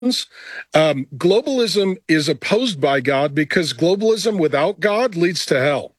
Globalism is opposed by God because globalism without God leads to hell.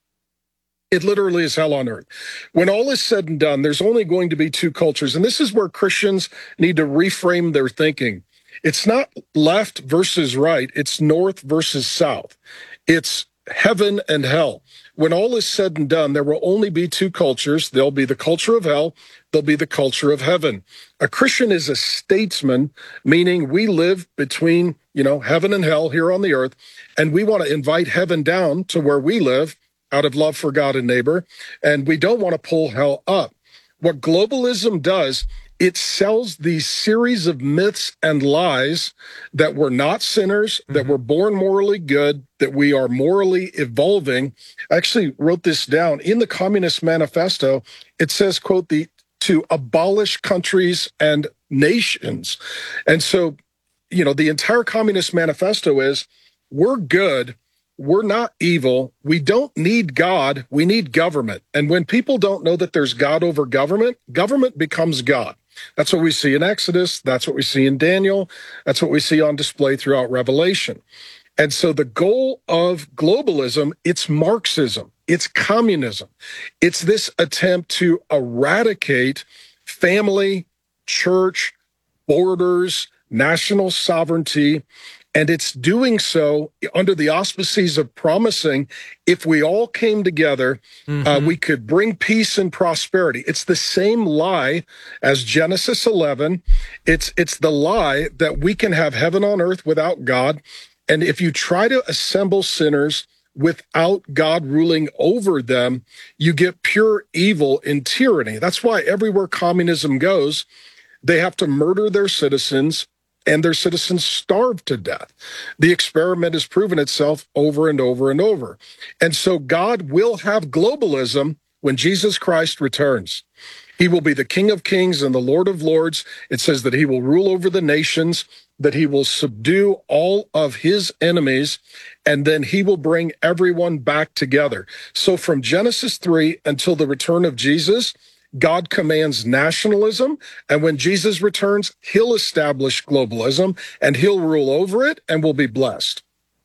It literally is hell on earth. When all is said and done, there's only going to be two cultures. And this is where Christians need to reframe their thinking. It's not left versus right. It's north versus south. It's heaven and hell. When all is said and done, there will only be two cultures. There'll be the culture of hell. There'll be the culture of heaven. A Christian is a statesman, meaning we live between, heaven and hell here on the earth. And we want to invite heaven down to where we live out of love for God and neighbor. And we don't want to pull hell up. What globalism does, it sells these series of myths and lies that we're not sinners, that we're born morally good, that we are morally evolving. I actually wrote this down in the Communist Manifesto. It says, quote, to abolish countries and nations. And so, the entire Communist Manifesto is we're good. We're not evil. We don't need God. We need government. And when people don't know that there's God over government, government becomes God. That's what we see in Exodus. That's what we see in Daniel. That's what we see on display throughout Revelation. And so the goal of globalism, it's Marxism, it's communism. It's this attempt to eradicate family, church, borders, national sovereignty. And it's doing so under the auspices of promising if we all came together, we could bring peace and prosperity. It's the same lie as Genesis 11. It's the lie that we can have heaven on earth without God. And if you try to assemble sinners without God ruling over them, you get pure evil and tyranny. That's why everywhere communism goes, they have to murder their citizens, and their citizens starve to death. The experiment has proven itself over and over and over. And so God will have globalism when Jesus Christ returns. He will be the King of Kings and the Lord of Lords. It says that he will rule over the nations, that he will subdue all of his enemies, and then he will bring everyone back together. So from Genesis 3 until the return of Jesus, God commands nationalism, and when Jesus returns, he'll establish globalism, and he'll rule over it, and we'll be blessed.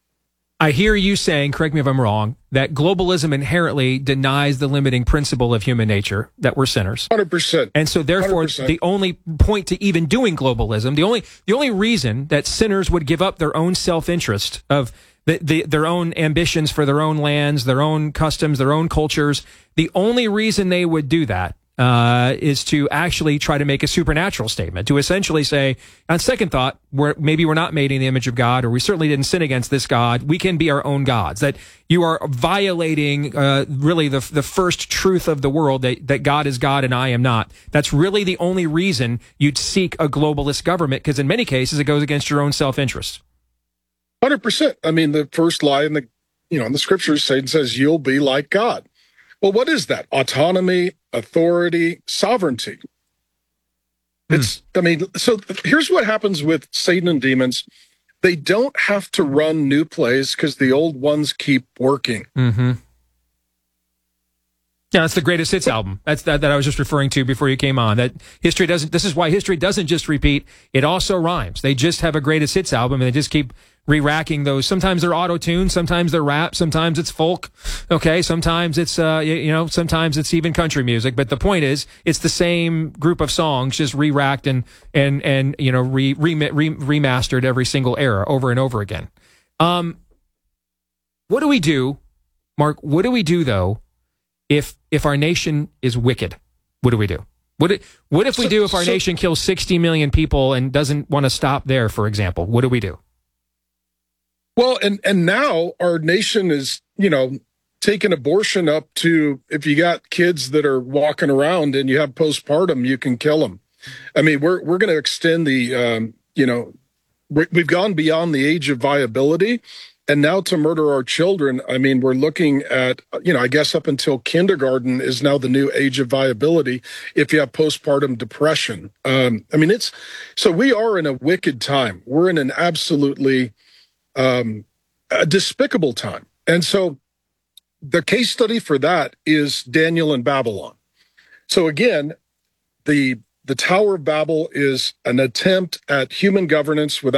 I hear you saying, correct me if I'm wrong, that globalism inherently denies the limiting principle of human nature, that we're sinners. 100%. And so therefore, 100%. The only point to even doing globalism, the only reason that sinners would give up their own self-interest of their own ambitions for their own lands, their own customs, their own cultures, the only reason they would do that is to actually try to make a supernatural statement, to essentially say, on second thought, maybe we're not made in the image of God, or we certainly didn't sin against this God. We can be our own gods. That you are violating really the first truth of the world, that God is God and I am not. That's really the only reason you'd seek a globalist government, because in many cases it goes against your own self-interest. 100%. I mean, the first lie in the scriptures, Satan says, you'll be like God. Well, what is that? Autonomy, authority, sovereignty. So here's what happens with Satan and demons. They don't have to run new plays because the old ones keep working. Mm-hmm. Yeah, that's the greatest hits album. That's that I was just referring to before you came on. This is why history doesn't just repeat. It also rhymes. They just have a greatest hits album, and they just keep re-racking those. Sometimes they're auto-tuned, sometimes they're rap, sometimes it's folk. Okay, sometimes it's sometimes it's even country music. But the point is, it's the same group of songs, just re-racked and remastered every single era over and over again. What do we do, Mark? What do we do though if our nation is wicked? What do we do? What if we do if our nation kills 60 million people and doesn't want to stop there, for example? What do we do? Well, and now our nation is, taking abortion up to, if you got kids that are walking around and you have postpartum, you can kill them. I mean, we're going to extend the, we've gone beyond the age of viability. And now to murder our children, I mean, we're looking at, I guess up until kindergarten is now the new age of viability if you have postpartum depression. So we are in a wicked time. We're in an absolutely a despicable time. And so the case study for that is Daniel and Babylon. So again, the The Tower of Babel is an attempt at human governance without